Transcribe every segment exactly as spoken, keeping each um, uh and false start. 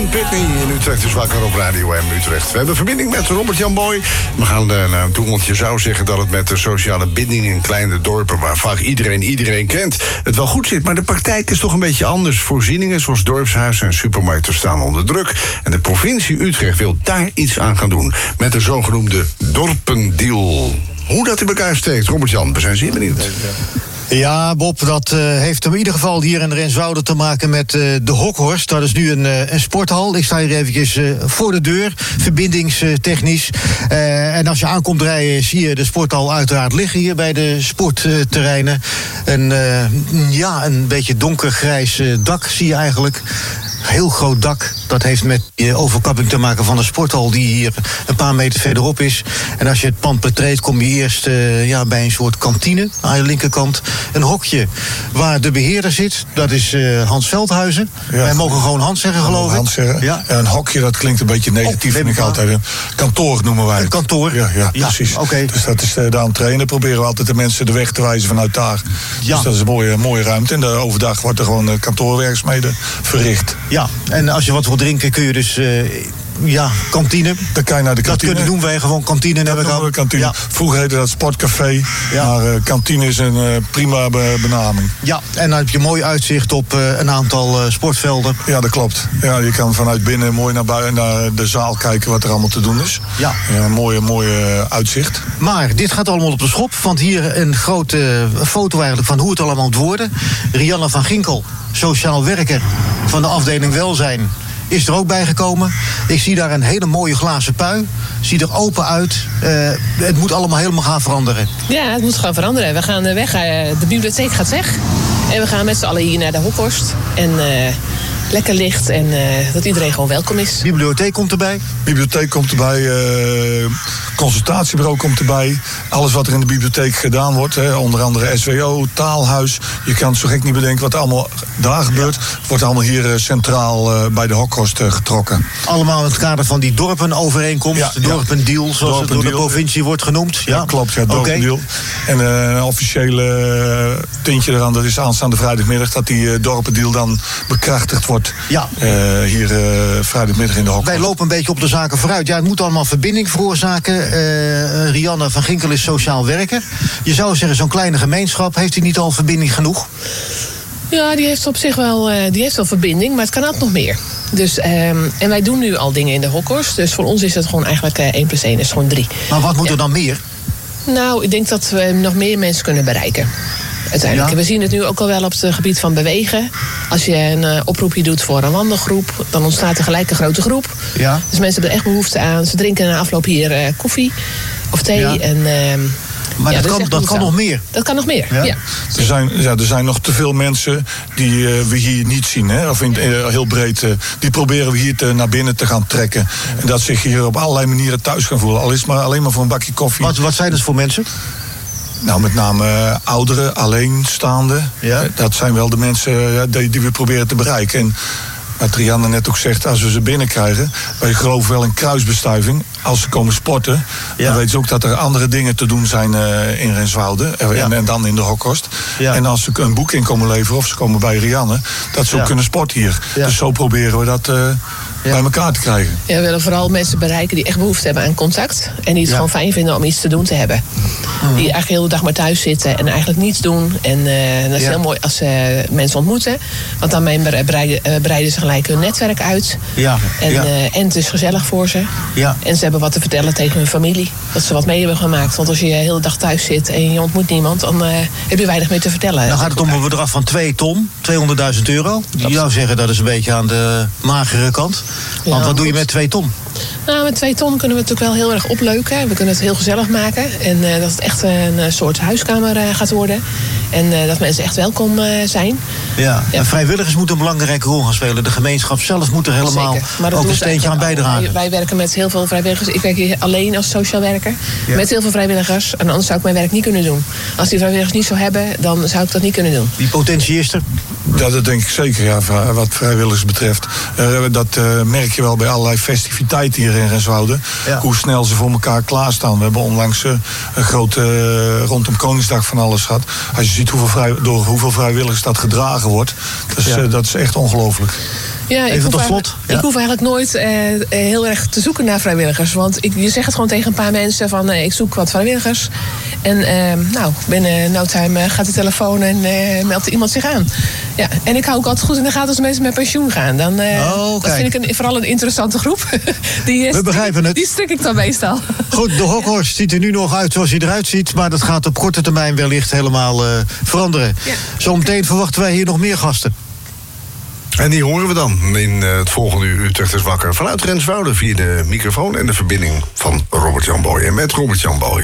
Pitney in Utrecht is wakker op Radio M Utrecht. We hebben verbinding met Robert-Jan Boy. We gaan uh, naar hem toe, want je zou zeggen dat het met de sociale binding in kleine dorpen, waar vaak iedereen iedereen kent, het wel goed zit. Maar de praktijk is toch een beetje anders. Voorzieningen zoals dorpshuizen en supermarkten staan onder druk. En de provincie Utrecht wil daar iets aan gaan doen. Met de zogenoemde dorpendeal. Hoe dat in elkaar steekt, Robert-Jan, we zijn zeer benieuwd. Ja, Bob, dat uh, heeft in ieder geval hier in Renswoude te maken met uh, de Hokhorst. Dat is nu een, uh, een sporthal. Ik sta hier eventjes uh, voor de deur, verbindingstechnisch. Uh, en als je aankomt rijden, zie je de sporthal uiteraard liggen hier bij de sportterreinen. Een, uh, ja, een beetje donkergrijs uh, dak zie je eigenlijk. Heel groot dak. Dat heeft met de overkapping te maken van de sporthal die hier een paar meter verderop is. En als je het pand betreedt, kom je eerst uh, ja, bij een soort kantine aan je linkerkant. Een hokje waar de beheerder zit. Dat is uh, Hans Veldhuizen. Ja, Wij mogen gewoon Hans zeggen, geloof ik. Hans zeggen. Ja. Ja, een hokje, dat klinkt een beetje negatief. Oh, vind ik altijd. Een kantoor noemen wij het. Een kantoor? Ja, ja, ja precies. Okay. Dus dat is de aan trainen. Proberen we altijd de mensen de weg te wijzen vanuit daar. Ja. Dus dat is een mooie, mooie ruimte. En de overdag wordt er gewoon kantoorwerkzaamheden verricht. Ja, en als je wat wil drinken kun je dus... Uh, Ja, kantine. Dan kan je naar de kantine. Dat kunnen doen wij gewoon kantine. Dat noemen we kantine. Ja. Vroeger heette dat sportcafé. Ja. Maar uh, kantine is een uh, prima be- benaming. Ja, en dan heb je mooi uitzicht op uh, een aantal uh, sportvelden. Ja, dat klopt. Ja, je kan vanuit binnen mooi naar buiten naar de zaal kijken wat er allemaal te doen is. Ja. Ja, een mooie, mooie uitzicht. Maar dit gaat allemaal op de schop. Want hier een grote uh, foto eigenlijk van hoe het allemaal moet worden. Rianne van Ginkel, sociaal werker van de afdeling welzijn, is er ook bijgekomen. Ik zie daar een hele mooie glazen pui. Ziet er open uit. Uh, het moet allemaal helemaal gaan veranderen. Ja, het moet gaan veranderen. We gaan weg. Uh, de bibliotheek gaat weg. En we gaan met z'n allen hier naar de Hokhorst. En uh, lekker licht en uh, dat iedereen gewoon welkom is. Bibliotheek komt erbij? Bibliotheek komt erbij. Uh, consultatiebureau komt erbij. Alles wat er in de bibliotheek gedaan wordt. Hè, onder andere S W O, taalhuis. Je kan het zo gek niet bedenken wat allemaal daar gebeurt. Ja. Wordt allemaal hier uh, centraal uh, bij de Hokhorst uh, getrokken. Allemaal in het kader van die dorpenovereenkomst. Ja, de dorpendeal, ja. zoals dorpen het door de provincie wordt genoemd. Ja, ja klopt. Ja, dorpendeal. Okay. En uh, een officiële uh, tintje eraan, dat is aanstaande vrijdagmiddag, dat die uh, dorpendeal dan bekrachtigd wordt. Ja. Uh, hier uh, vrijdagmiddag in de Hokhorst. Wij lopen een beetje op de zaken vooruit. Ja, het moet allemaal verbinding veroorzaken. Uh, Rianne van Ginkel is sociaal werker. Je zou zeggen, zo'n kleine gemeenschap, heeft hij niet al verbinding genoeg? Ja, die heeft op zich wel, uh, die heeft wel verbinding, maar het kan altijd nog meer. Dus, um, en wij doen nu al dingen in de Hokhorst. Dus voor ons is het gewoon eigenlijk uh, één plus één is gewoon drie. Maar wat moet ja. er dan meer? Nou, ik denk dat we nog meer mensen kunnen bereiken. Uiteindelijk. Ja. We zien het nu ook al wel op het gebied van bewegen. Als je een uh, oproepje doet voor een wandelgroep, dan ontstaat er gelijk een grote groep. Ja. Dus mensen hebben er echt behoefte aan. Ze drinken na afloop hier uh, koffie of thee. Ja. En, uh, maar ja, dat, kan, dat kan nog meer. Dat kan nog meer, ja. ja. Er, zijn, ja, er zijn nog te veel mensen die uh, we hier niet zien. Hè? Of in, uh, heel breed. Uh, die proberen we hier te, naar binnen te gaan trekken. En dat zich hier op allerlei manieren thuis gaan voelen. Al is het maar alleen maar voor een bakje koffie. Wat, wat zijn dat voor mensen? Nou, met name uh, ouderen, alleenstaanden. Ja. Dat zijn wel de mensen uh, die, die we proberen te bereiken. En wat Rianne net ook zegt, als we ze binnenkrijgen, wij geloven wel in kruisbestuiving. Als ze komen sporten, ja. dan weten ze ook dat er andere dingen te doen zijn uh, in Renswoude. Uh, ja. en, en dan in de Hokhorst. Ja. En als ze een boek in komen leveren, of ze komen bij Rianne, dat ze ook ja. kunnen sporten hier. Ja. Dus zo proberen we dat uh, ja. bij elkaar te krijgen. Ja, we willen vooral mensen bereiken die echt behoefte hebben aan contact. En die het ja. gewoon fijn vinden om iets te doen te hebben. Mm. Die eigenlijk de hele dag maar thuis zitten en eigenlijk niets doen. En uh, dat is ja. heel mooi als ze uh, mensen ontmoeten. Want dan breiden, uh, breiden ze gelijk hun netwerk uit. Ja. En, ja. Uh, en het is gezellig voor ze. Ja. En ze hebben wat te vertellen tegen hun familie. Dat ze wat mee hebben gemaakt. Want als je de hele dag thuis zit en je ontmoet niemand, dan uh, heb je weinig meer te vertellen. Dan gaat het om een bedrag van twee ton, tweehonderdduizend euro. Je zou zeggen dat is een beetje aan de magere kant. Want ja, wat doe je met twee ton? Nou, met twee ton kunnen we het natuurlijk wel heel erg opleuken. We kunnen het heel gezellig maken. En uh, dat het echt een soort huiskamer uh, gaat worden. En uh, dat mensen echt welkom uh, zijn. Ja, ja. En vrijwilligers moeten een belangrijke rol gaan spelen. De gemeenschap zelf moet er helemaal ook een steentje aan bijdragen. Wij, wij werken met heel veel vrijwilligers. Ik werk hier alleen als sociaal werker. Ja. Met heel veel vrijwilligers. En anders zou ik mijn werk niet kunnen doen. Als die vrijwilligers niet zou hebben, dan zou ik dat niet kunnen doen. Die potentie is er? Ja, dat denk ik zeker, ja, wat vrijwilligers betreft. Uh, dat uh, merk je wel bij allerlei festiviteiten hier in Renswoude. Ja. Hoe snel ze voor elkaar klaarstaan. We hebben onlangs uh, een grote uh, rondom Koningsdag van alles gehad. Als je ziet hoeveel vrij, door hoeveel vrijwilligers dat gedragen wordt. Dus, ja. uh, dat is echt ongelooflijk. Ja, ik Even hoef tot slot. Ja. Ik hoef eigenlijk nooit uh, heel erg te zoeken naar vrijwilligers. Want ik, je zegt het gewoon tegen een paar mensen van uh, ik zoek wat vrijwilligers. En uh, nou, binnen no time uh, gaat de telefoon en uh, meldt iemand zich aan. Ja, en ik hou ook altijd goed in de gaten als mensen met pensioen gaan. Dan, uh, oh, dat vind ik een, vooral een interessante groep. die, We begrijpen het. Die strik ik dan meestal. Goed, de Hokhorst ziet er nu nog uit zoals hij eruit ziet. Maar dat gaat op korte termijn wellicht helemaal uh, veranderen. Ja. Zometeen verwachten wij hier nog meer gasten. En die horen we dan in het volgende uur Utrecht is wakker. Vanuit Renswoude via de microfoon en de verbinding van Robert-Jan Boy. En met Robert-Jan Boy.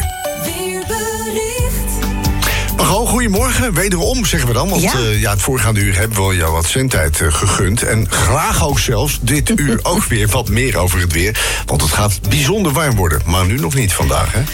Mevrouw, goedemorgen. Wederom, zeggen we dan. Want ja. Uh, ja, het voorgaande uur hebben we jou wat zendtijd uh, gegund. En graag ook zelfs dit uur ook weer wat meer over het weer. Want het gaat bijzonder warm worden. Maar nu nog niet vandaag, hè?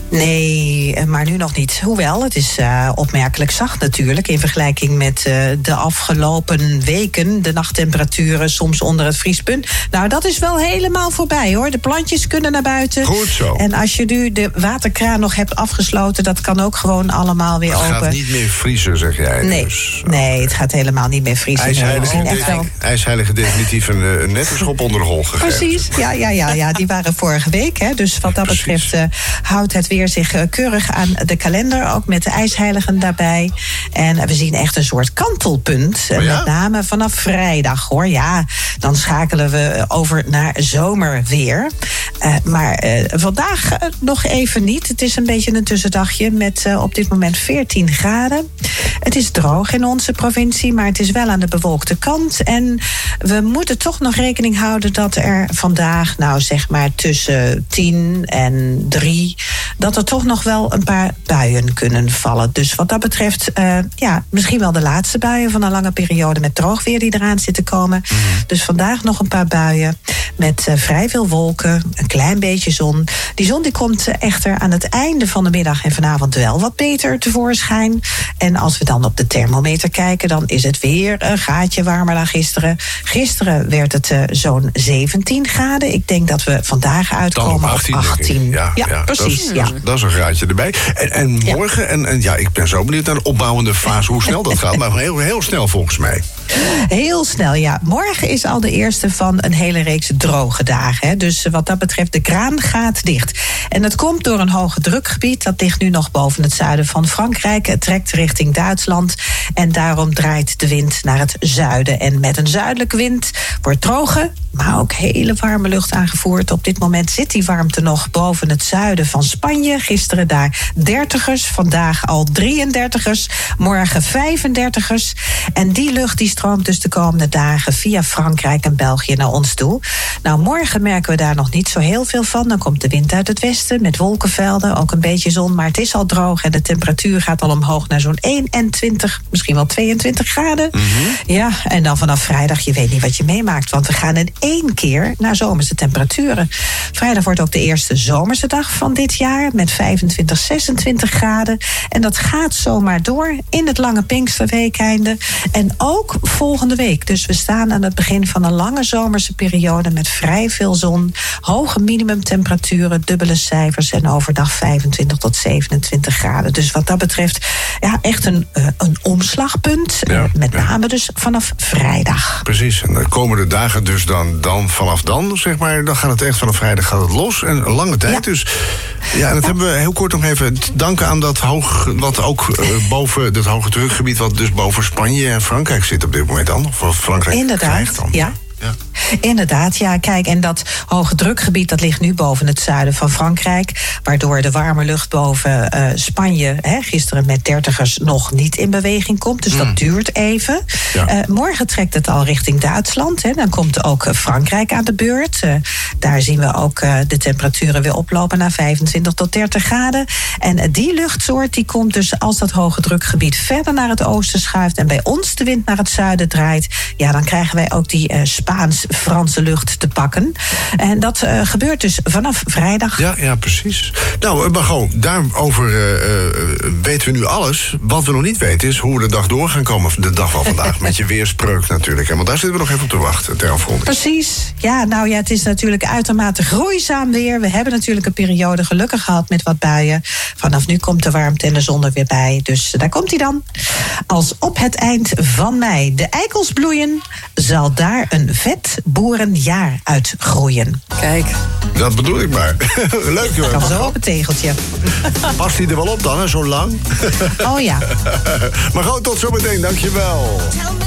Nee, maar nu nog niet. Hoewel, het is uh, opmerkelijk zacht natuurlijk in vergelijking met uh, de afgelopen weken. De nachttemperaturen soms onder het vriespunt. Nou, dat is wel helemaal voorbij, hoor. De plantjes kunnen naar buiten. Goed zo. En als je nu de waterkraan nog hebt afgesloten, dat kan ook gewoon allemaal weer het open. Het gaat niet meer vriezen, zeg jij. Nee, dus. nee, het gaat helemaal niet meer vriezen. IJsheilige, nee, wel... IJsheilige definitief een, een nette schop onder de hol gegeven. Precies, ja, ja, ja, ja, die waren vorige week. Hè. Dus wat dat Precies. betreft uh, houdt het weer zich uh, keurig aan de kalender, ook met de ijsheiligen daarbij. En uh, we zien echt een soort kantelpunt. Uh, oh ja? Met name vanaf vrijdag, hoor. Ja, dan schakelen we over naar zomerweer. Uh, maar uh, vandaag uh, nog even niet. Het is een beetje een tussendagje met uh, op dit moment veertien graden. Het is droog in onze provincie, maar het is wel aan de bewolkte kant. En we moeten toch nog rekening houden dat er vandaag, nou zeg maar tussen tien en drie, dat er toch nog wel een paar buien kunnen vallen. Dus wat dat betreft, uh, ja, misschien wel de laatste buien van een lange periode met droogweer die eraan zit te komen. Mm. Dus vandaag nog een paar buien met uh, vrij veel wolken, een klein beetje zon. Die zon die komt uh, echter aan het einde van de middag en vanavond wel wat beter tevoorschijn. En als we dan op de thermometer kijken, dan is het weer een gaatje warmer dan gisteren. Gisteren werd het uh, zo'n zeventien graden. Ik denk dat we vandaag uitkomen op achttien. Ja, ja, ja, precies. Dat is, ja. dat is een graadje erbij. En, en morgen, ja. En, en ja, ik ben zo benieuwd naar de opbouwende fase, hoe snel dat gaat. Maar heel, heel snel volgens mij. Heel snel, ja. Morgen is al de eerste van een hele reeks droge dagen. Hè. Dus wat dat betreft, de kraan gaat dicht. En dat komt door een hoge drukgebied. Dat ligt nu nog boven het zuiden van Frankrijk. Het trekt richting Duitsland. En daarom draait de wind naar het zuiden. En met een zuidelijke wind wordt droge, maar ook hele warme lucht aangevoerd. Op dit moment zit die warmte nog boven het zuiden van Spanje. Gisteren daar dertigers, vandaag al drieëndertigers, morgen vijfendertigers. En die lucht die stroomt dus de komende dagen via Frankrijk en België naar ons toe. Nou, morgen merken we daar nog niet zo heel veel van. Dan komt de wind uit het westen met wolkenvelden, ook een beetje zon. Maar het is al droog en de temperatuur gaat al omhoog naar zo'n eenentwintig, misschien wel tweeëntwintig graden. Mm-hmm. Ja, en dan vanaf vrijdag, je weet niet wat je meemaakt, want we gaan in één keer naar zomerse temperaturen. Vrijdag wordt ook de eerste zomerse dag van dit jaar met vijfentwintig, zesentwintig graden. En dat gaat zomaar door in het lange Pinksterweekeinde. En ook volgende week. Dus we staan aan het begin van een lange zomerse periode met vrij veel zon, hoge minimumtemperaturen, dubbele cijfers en overdag vijfentwintig tot zevenentwintig graden. Dus wat dat betreft, ja, echt een, uh, een omslagpunt. Ja, uh, met ja. name dus vanaf vrijdag. Precies. En de komende dagen dus dan, dan vanaf dan, zeg maar, dan gaat het echt vanaf vrijdag gaat het los. En een lange tijd. Ja. Dus ja, en dat ja. hebben we heel kort nog even te danken aan dat hoog, wat ook uh, boven dat hoge drukgebied, wat dus boven Spanje en Frankrijk zit op dit moment dan. Of Frankrijk Inderdaad, krijgt dan. Ja. Ja. Inderdaad, ja, kijk, en dat hoge drukgebied dat ligt nu boven het zuiden van Frankrijk, waardoor de warme lucht boven uh, Spanje, hè, gisteren met dertigers, nog niet in beweging komt. Dus mm. dat duurt even. Ja. Uh, morgen trekt het al richting Duitsland. Hè, dan komt ook uh, Frankrijk aan de beurt. Uh, daar zien we ook uh, de temperaturen weer oplopen naar vijfentwintig tot dertig graden. En uh, die luchtsoort die komt dus, als dat hoge drukgebied verder naar het oosten schuift en bij ons de wind naar het zuiden draait, ja, dan krijgen wij ook die uh, Spaans Franse lucht te pakken. En dat uh, gebeurt dus vanaf vrijdag. Ja, ja, precies. Nou, Margot, daarover uh, uh, weten we nu alles. Wat we nog niet weten is hoe we de dag door gaan komen. De dag van vandaag, met je weerspreuk natuurlijk. Want daar zitten we nog even op te wachten, ter afronding. Precies. Ja, nou ja, het is natuurlijk uitermate groeizaam weer. We hebben natuurlijk een periode gelukkig gehad met wat buien. Vanaf nu komt de warmte en de zon er weer bij. Dus daar komt hij dan. Als op het eind van mei de eikels bloeien, zal daar een vet boerenjaar uit groeien. Kijk. Dat bedoel ik maar. Leuk, joh. Kan zo op het tegeltje. Past hij er wel op dan, hè, zo lang? Oh ja. Maar gewoon tot zometeen, dankjewel.